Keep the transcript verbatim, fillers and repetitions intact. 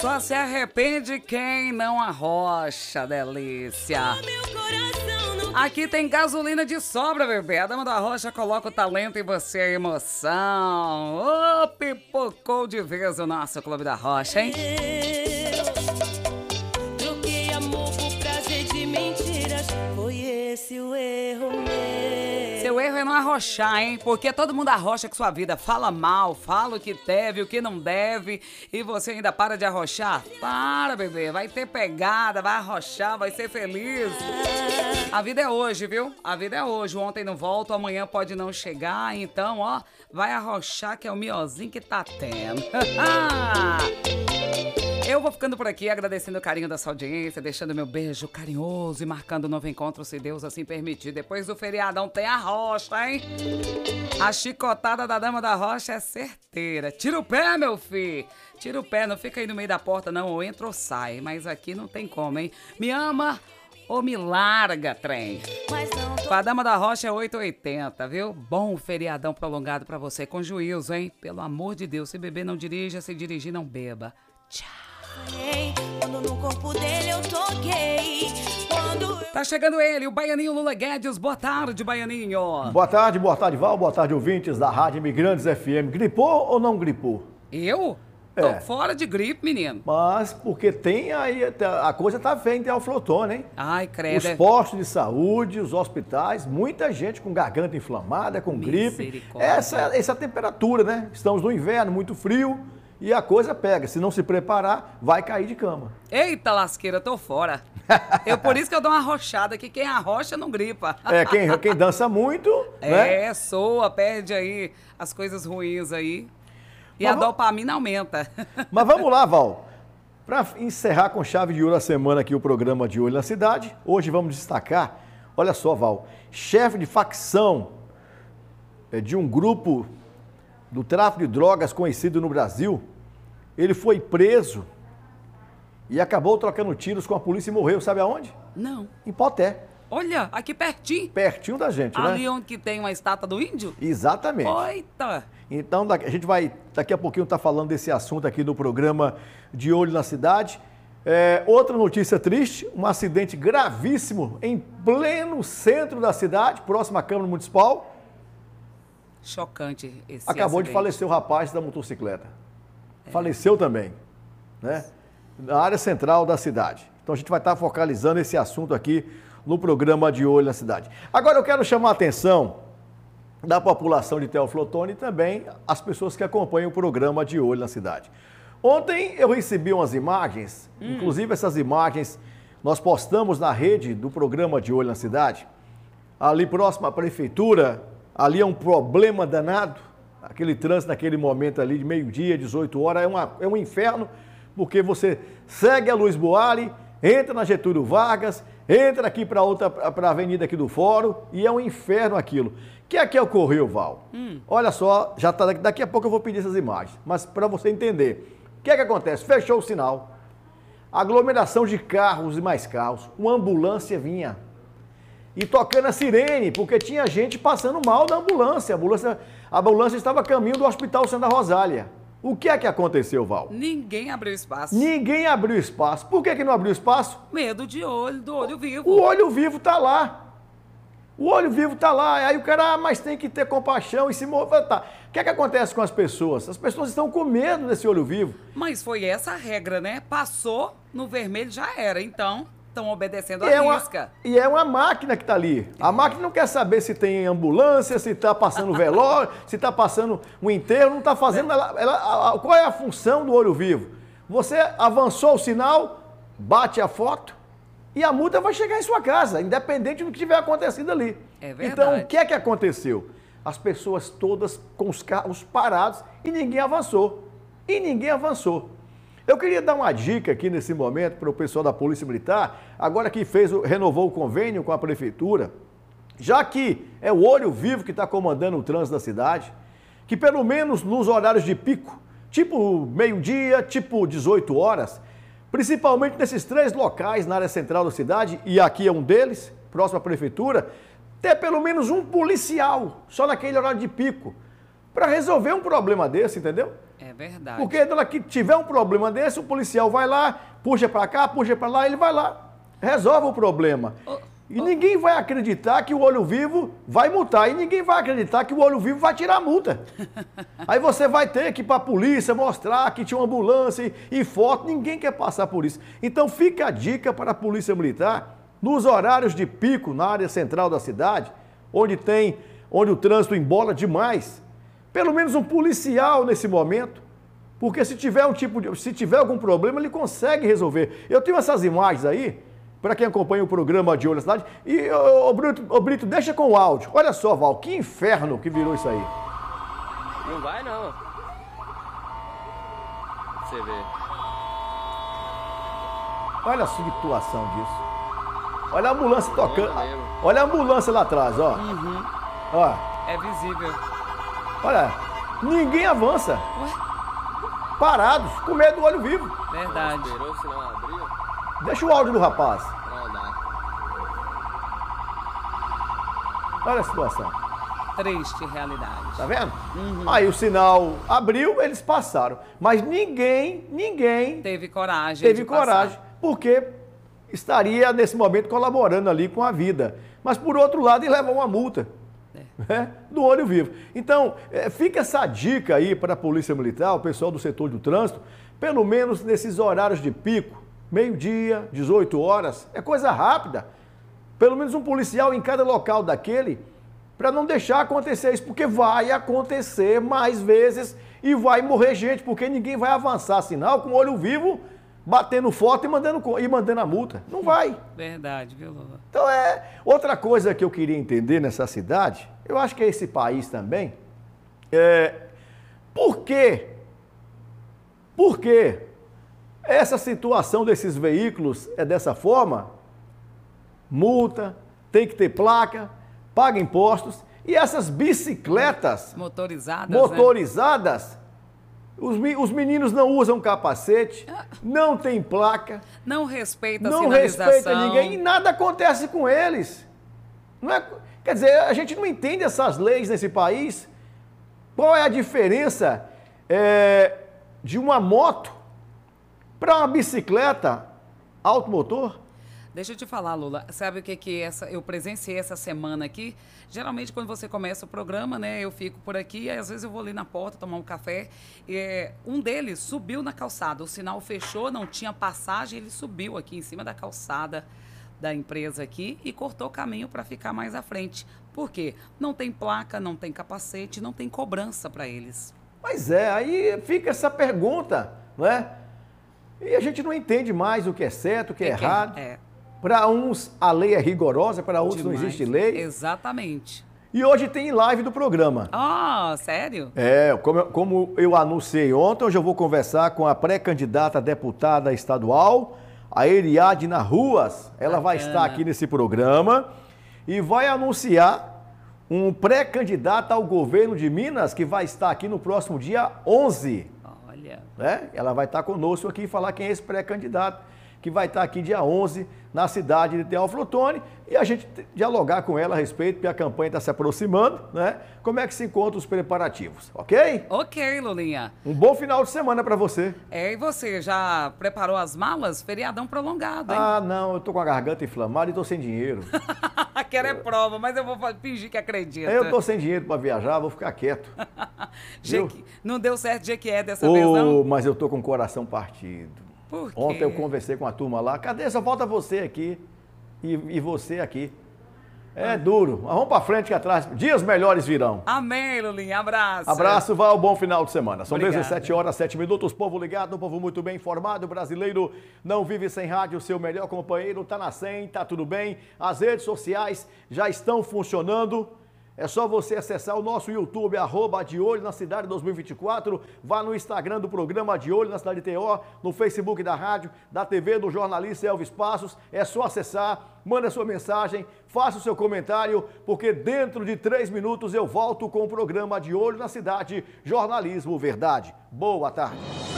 Só se arrepende quem não arrocha, delícia. Aqui tem gasolina de sobra, bebê. A Dama da Rocha coloca o talento em você, a emoção. Ô, oh, pipocou de vez o nosso Clube da Rocha, hein? Eu troquei amor por prazer de mentiras. Foi esse o erro meu. Seu erro é não arrochar, hein? Porque todo mundo arrocha com sua vida. Fala mal, fala o que deve, o que não deve. E você ainda para de arrochar? Para, bebê. Vai ter pegada, vai arrochar, vai ser feliz. A vida é hoje, viu? A vida é hoje. Ontem não volta, amanhã pode não chegar. Então, ó, vai arrochar que é o miozinho que tá tendo. Eu vou ficando por aqui agradecendo o carinho da sua audiência, deixando meu beijo carinhoso e marcando um novo encontro, se Deus assim permitir. Depois do feriadão tem a rocha, hein? A chicotada da Dama da Rocha é certeira. Tira o pé, meu filho. Tira o pé, não fica aí no meio da porta não, ou entra ou sai. Mas aqui não tem como, hein? Me ama ou me larga, trem. Com a Dama da Rocha é oito e oitenta, viu? Bom feriadão prolongado pra você, com juízo, hein? Pelo amor de Deus, se beber não dirija, se dirigir não beba. Tchau. Quando no corpo dele eu toquei. Quando... Tá chegando ele, o Baianinho Lula Guedes. Boa tarde, Baianinho. Boa tarde, boa tarde, Val. Boa tarde, ouvintes da Rádio Imigrantes F M. Gripou ou não gripou? Eu? É. Tô fora de gripe, menino. Mas porque tem aí, a coisa tá feia em Teoflotone, hein? Ai, credo. Os postos de saúde, os hospitais, muita gente com garganta inflamada, com gripe. Essa, essa temperatura, né? Estamos no inverno, muito frio. E a coisa pega, se não se preparar, vai cair de cama. Eita lasqueira, tô fora. Eu, por isso que eu dou uma arrochada, que quem arrocha não gripa. É, quem, quem dança muito, é, né? soa, perde aí as coisas ruins aí. E mas a dopamina aumenta. Mas vamos lá, Val. Para encerrar com chave de ouro a semana aqui o programa De Olho na Cidade, hoje vamos destacar, olha só, Val, chefe de facção de um grupo do tráfico de drogas conhecido no Brasil, ele foi preso e acabou trocando tiros com a polícia e morreu, sabe aonde? Não. Em Poté. Olha, aqui pertinho. Pertinho da gente, né? Ali onde que tem uma estátua do índio? Exatamente. Eita! Então, a gente vai, daqui a pouquinho, estar tá falando desse assunto aqui no programa De Olho na Cidade. É, outra notícia triste, um acidente gravíssimo em pleno centro da cidade, próximo à Câmara Municipal. Chocante esse Acabou acidente. de falecer o rapaz da motocicleta. É. Faleceu também, né? Na área central da cidade. Então a gente vai estar focalizando esse assunto aqui no programa De Olho na Cidade. Agora eu quero chamar a atenção da população de Teoflotone e também as pessoas que acompanham o programa De Olho na Cidade. Ontem eu recebi umas imagens, hum. inclusive essas imagens nós postamos na rede do programa De Olho na Cidade, ali próximo à prefeitura. Ali é um problema danado, aquele trânsito naquele momento ali de meio-dia, dezoito horas, é, uma, é um inferno, porque você segue a Luiz Boali, entra na Getúlio Vargas, entra aqui para outra, para a avenida aqui do Fórum, e é um inferno aquilo. O que é que ocorreu, Val? Hum. Olha só, já tá, daqui a pouco eu vou pedir essas imagens, mas para você entender, o que é que acontece? Fechou o sinal, aglomeração de carros e mais carros, uma ambulância vinha, e tocando a sirene, porque tinha gente passando mal na ambulância. A ambulância, a ambulância estava a caminho do Hospital Santa Rosália. O que é que aconteceu, Val? Ninguém abriu espaço. Ninguém abriu espaço. Por que que não abriu espaço? Medo de olho, do olho vivo. O olho vivo tá lá. O olho vivo tá lá. Aí o cara, ah, mas tem que ter compaixão e se movimentar. O que é que acontece com as pessoas? As pessoas estão com medo desse olho vivo. Mas foi essa a regra, né? Passou no vermelho, já era. Então... estão obedecendo a e é uma, risca. E é uma máquina que está ali. A máquina não quer saber se tem ambulância, se está passando velório, se está passando um enterro, não está fazendo... Ela, ela, a, qual é a função do olho vivo? Você avançou o sinal, bate a foto e a multa vai chegar em sua casa, independente do que tiver acontecido ali. É verdade. Então, o que é que aconteceu? As pessoas todas com os carros parados e ninguém avançou. E ninguém avançou. Eu queria dar uma dica aqui nesse momento para o pessoal da Polícia Militar, agora que fez, renovou o convênio com a Prefeitura, já que é o olho vivo que está comandando o trânsito da cidade, que pelo menos nos horários de pico, tipo meio-dia, tipo dezoito horas, principalmente nesses três locais na área central da cidade, e aqui é um deles, próximo à Prefeitura, ter pelo menos um policial, só naquele horário de pico, para resolver um problema desse, entendeu? É verdade. Porque na hora que tiver um problema desse, o policial vai lá, puxa para cá, puxa para lá, ele vai lá, resolve o problema. Oh, e oh. ninguém vai acreditar que o olho vivo vai multar, e ninguém vai acreditar que o olho vivo vai tirar a multa. Aí você vai ter que ir para a polícia mostrar que tinha uma ambulância e, e foto, ninguém quer passar por isso. Então fica a dica para a Polícia Militar, nos horários de pico, na área central da cidade, onde tem, onde o trânsito embola demais, pelo menos um policial nesse momento, porque se tiver um tipo de, se tiver algum problema, ele consegue resolver. Eu tenho essas imagens aí, para quem acompanha o programa de Olho na Cidade, e, ô, ô, Brito, ô, Brito, deixa com o áudio. Olha só, Val, que inferno que virou isso aí. Não vai, não. Você vê. Olha a situação disso. Olha a ambulância tocando. Olha a ambulância lá atrás, ó. Uhum. Ó. É visível. Olha, ninguém avança. Ué? Parados, com medo do olho vivo. Verdade. Esperou, senão abriu. Deixa o áudio do rapaz. Não dá. Olha a situação. Triste realidade. Tá vendo? Uhum. Aí o sinal abriu, eles passaram. Mas ninguém, ninguém Teve coragem teve de coragem, passar. porque estaria nesse momento colaborando ali com a vida. Mas por outro lado, ele levou uma multa. Né, do olho vivo. Então, é, fica essa dica aí para a Polícia Militar, o pessoal do setor do trânsito, pelo menos nesses horários de pico, meio-dia, dezoito horas, é coisa rápida. Pelo menos um policial em cada local daquele, para não deixar acontecer isso, porque vai acontecer mais vezes e vai morrer gente, porque ninguém vai avançar sinal com o olho vivo, batendo foto e mandando, e mandando a multa. Não vai. Verdade, viu, Lula? Então, é outra coisa que eu queria entender nessa cidade, eu acho que é esse país também, é por quê? Por quê essa situação desses veículos é dessa forma? Multa, tem que ter placa, paga impostos, e essas bicicletas motorizadas, motorizadas, né? Os, os meninos não usam capacete, não tem placa, não respeita a não sinalização. respeita ninguém e nada acontece com eles. Não é, quer dizer, a gente não entende essas leis nesse país. Qual é a diferença é, de uma moto para uma bicicleta automotor? Deixa eu te falar, Lula, sabe o que que essa, eu presenciei essa semana aqui? Geralmente, quando você começa o programa, né, eu fico por aqui, e às vezes eu vou ali na porta tomar um café, e é, um deles subiu na calçada, o sinal fechou, não tinha passagem, ele subiu aqui em cima da calçada da empresa aqui e cortou o caminho para ficar mais à frente. Por quê? Não tem placa, não tem capacete, não tem cobrança para eles. Pois é, aí fica essa pergunta, não é? E a gente não entende mais o que é certo, o que é, é errado. É. Para uns a lei é rigorosa, para outros Demais. não existe lei. Exatamente. E hoje tem live do programa. Ah, sério? É, como eu, como eu anunciei ontem, hoje eu vou conversar com a pré-candidata a deputada estadual, a Eriadna Ruas. Ela Bacana. vai estar aqui nesse programa e vai anunciar um pré-candidato ao governo de Minas que vai estar aqui no próximo dia onze. Olha. Né? Ela vai estar conosco aqui e falar quem é esse pré-candidato, que vai estar aqui dia onze na cidade de Teófilo Otoni, e a gente dialogar com ela a respeito, porque a campanha está se aproximando, né? Como é que se encontram os preparativos, ok? Ok, Lulinha. Um bom final de semana para você. É, e você, já preparou as malas? Feriadão prolongado, hein? Ah, não, eu tô com a garganta inflamada e tô sem dinheiro. Quero é prova, mas eu vou fingir que acredito. Eu tô sem dinheiro para viajar, vou ficar quieto. Jequi... Não deu certo Jequié dessa oh, vez, não? Mas eu tô com o coração partido. Por quê? Ontem eu conversei com a turma lá. Cadê? Só falta você aqui e, e você aqui. É ah. duro. Mas vamos pra frente que atrás. Dias melhores virão. Amém, Lulinha. Abraço. Abraço, Val. Bom final de semana. São Obrigada. dezessete horas, sete minutos. Povo ligado, povo muito bem informado. O brasileiro não vive sem rádio. Seu melhor companheiro tá na cem, tá tudo bem. As redes sociais já estão funcionando. É só você acessar o nosso YouTube, arroba De Olho na Cidade dois mil e vinte e quatro, vá no Instagram do programa De Olho na Cidade de T O, no Facebook da rádio, da T V do jornalista Elvis Passos. É só acessar, manda sua mensagem, faça o seu comentário, porque dentro de três minutos eu volto com o programa De Olho na Cidade, Jornalismo Verdade. Boa tarde.